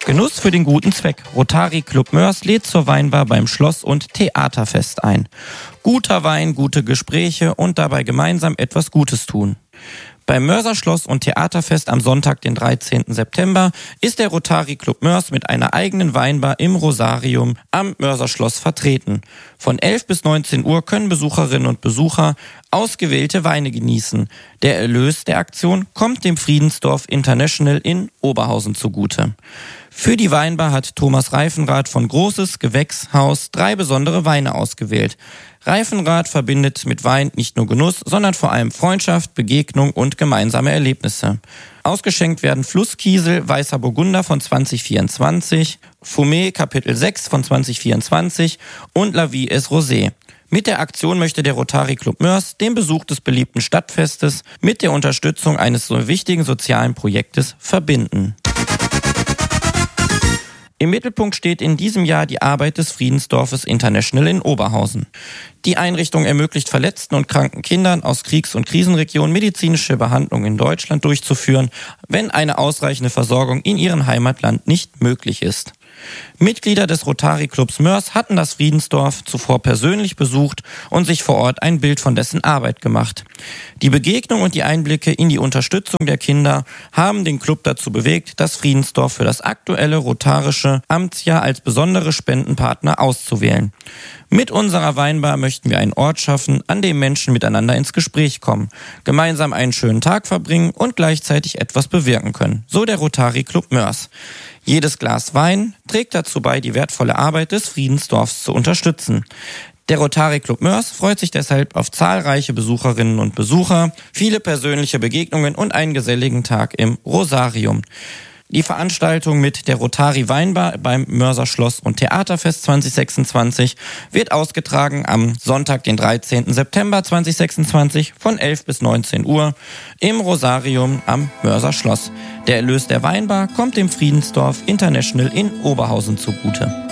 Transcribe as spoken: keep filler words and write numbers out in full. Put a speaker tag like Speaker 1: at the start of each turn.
Speaker 1: Genuss für den guten Zweck. Rotary Club Moers lädt zur Weinbar beim Schloss- und Theaterfest ein. Guter Wein, gute Gespräche und dabei gemeinsam etwas Gutes tun. Beim Moerser Schloss- und Theaterfest am Sonntag, den dreizehnten September, ist der Rotary Club Moers mit einer eigenen Weinbar im Rosarium am Moerser Schloss vertreten. Von elf bis neunzehn Uhr können Besucherinnen und Besucher ausgewählte Weine genießen. Der Erlös der Aktion kommt dem Friedensdorf International in Oberhausen zugute. Für die Weinbar hat Thomas Reifenrath von Großes Gewächshaus drei besondere Weine ausgewählt. Reifenrath verbindet mit Wein nicht nur Genuss, sondern vor allem Freundschaft, Begegnung und gemeinsame Erlebnisse. Ausgeschenkt werden Flusskiesel, Weißer Burgunder von zwanzig vierundzwanzig, Fumé Kapitel sechs von zwanzig vierundzwanzig und La Vie est Rosé. Mit der Aktion möchte der Rotary Club Moers den Besuch des beliebten Stadtfestes mit der Unterstützung eines so wichtigen sozialen Projektes verbinden. Im Mittelpunkt steht in diesem Jahr die Arbeit des Friedensdorfes International in Oberhausen. Die Einrichtung ermöglicht verletzten und kranken Kindern aus Kriegs- und Krisenregionen medizinische Behandlung in Deutschland durchzuführen, wenn eine ausreichende Versorgung in ihrem Heimatland nicht möglich ist. Mitglieder des Rotary Clubs Moers hatten das Friedensdorf zuvor persönlich besucht und sich vor Ort ein Bild von dessen Arbeit gemacht. Die Begegnung und die Einblicke in die Unterstützung der Kinder haben den Club dazu bewegt, das Friedensdorf für das aktuelle rotarische Amtsjahr als besondere Spendenpartner auszuwählen. Mit unserer Weinbar möchten wir einen Ort schaffen, an dem Menschen miteinander ins Gespräch kommen, gemeinsam einen schönen Tag verbringen und gleichzeitig etwas bewirken können, so der Rotary Club Moers. Jedes Glas Wein trägt dazu bei, die wertvolle Arbeit des Friedensdorfs zu unterstützen. Der Rotary Club Moers freut sich deshalb auf zahlreiche Besucherinnen und Besucher, viele persönliche Begegnungen und einen geselligen Tag im Rosarium. Die Veranstaltung mit der Rotary Weinbar beim Moerser Schloss- und Theaterfest zwanzig sechsundzwanzig wird ausgetragen am Sonntag, den dreizehnten September zweitausendsechsundzwanzig von elf bis neunzehn Uhr im Rosarium am Moerser Schloss. Der Erlös der Weinbar kommt dem Friedensdorf International in Oberhausen zugute.